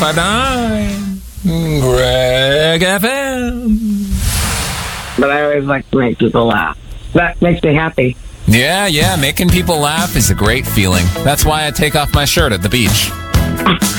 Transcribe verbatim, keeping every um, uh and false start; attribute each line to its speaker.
Speaker 1: five nine Greg F M.
Speaker 2: But I always like to make people laugh. That makes me happy.
Speaker 1: Yeah, yeah, making people laugh is a great feeling. That's why I take off my shirt at the beach.